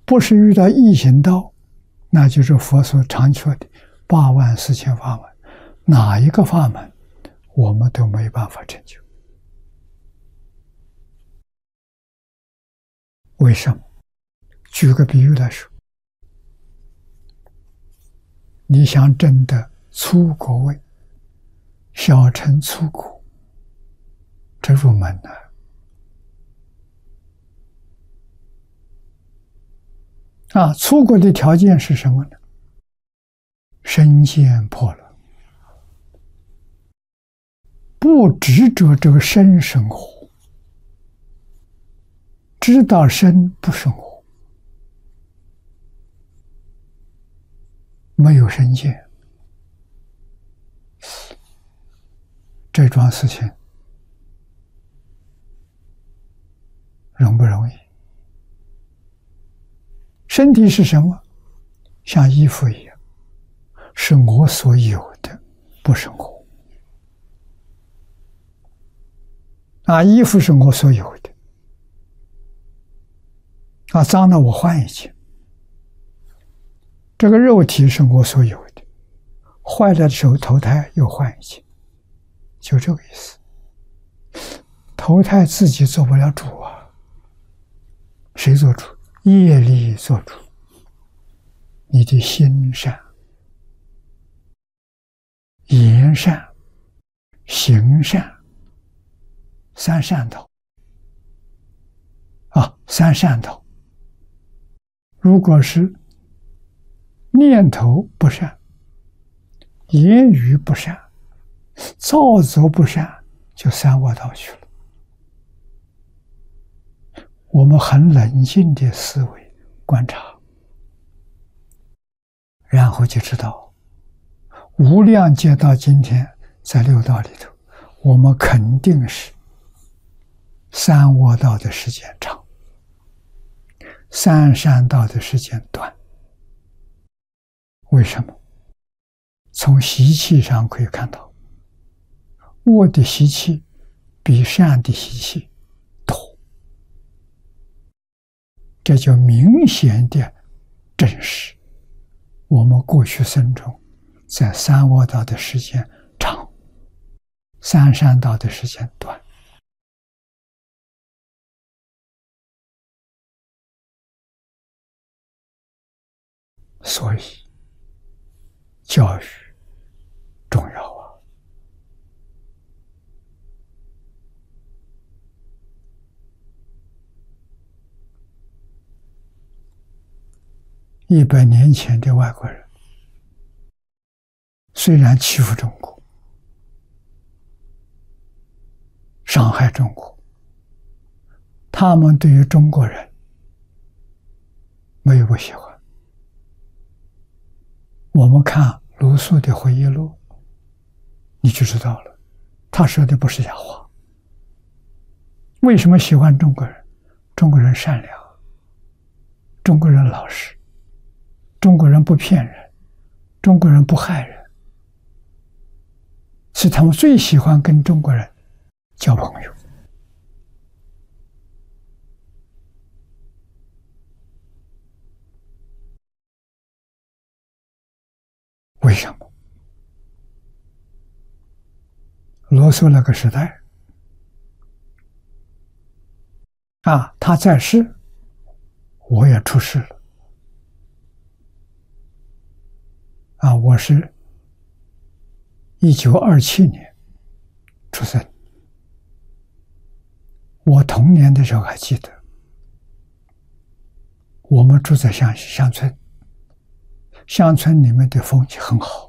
不是遇到异行道，那就是佛所常说的84000法门，哪一个法门我们都没办法成就。为什么？举个比喻来说，你想证得粗果位，小乘粗果，这入门呢？粗果的条件是什么呢？身见破了，不执着这个身生活，知道身不生活，没有身见，这桩事情容不容易？身体是什么？像衣服一样，是我所有的，不生活。衣服是我所有的，脏了我换一件。这个肉体是我所有的，坏了的时候投胎又换一件，就这个意思。投胎自己做不了主啊，谁做主？业力做主。你的心善、言善、行善，三善道三善道。如果是念头不善，言语不善，造作不善，就三恶道去了。我们很冷静的思维观察，然后就知道无量劫到今天，在六道里头，我们肯定是三恶道的时间长，三善道的时间短。为什么？从习气上可以看到，恶的习气比善的习气多，这就明显的证实我们过去生中在三恶道的时间长，三善道的时间短。所以教育重要啊！100年前的外国人虽然欺负中国，伤害中国，他们对于中国人没有不喜欢。我们看卢梭的回忆录，你就知道了，他说的不是假话。为什么喜欢中国人？中国人善良，中国人老实，中国人不骗人，中国人不害人，是他们最喜欢跟中国人交朋友。为什么？罗素那个时代他在世，我也出世了我是1927年出生。我童年的时候还记得，我们住在乡村，乡村里面的风气很好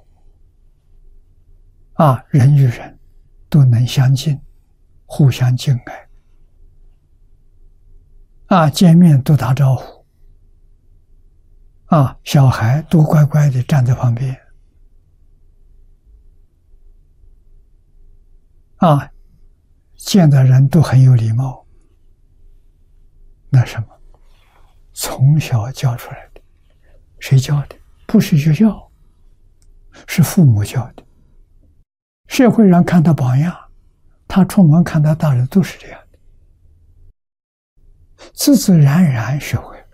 人与人都能相敬，互相敬爱见面都打招呼小孩都乖乖的站在旁边见到人都很有礼貌。那什么，从小教出来的。谁教的？不是学校，是父母教的。社会上看到榜样，他出门看到大人都是这样的，自自然然学会。